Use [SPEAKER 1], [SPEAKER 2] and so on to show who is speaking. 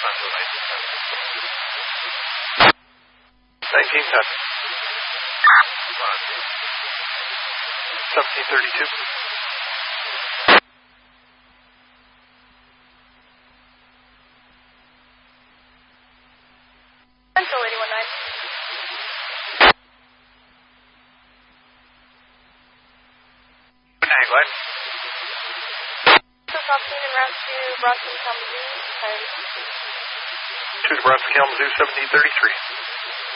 [SPEAKER 1] 1910. 1732.
[SPEAKER 2] Central 819.
[SPEAKER 1] Good night, Glenn.
[SPEAKER 2] So Thompson en route to Bronson Kalamazoo.
[SPEAKER 1] 2 to Bronson Kalamazoo, 1733.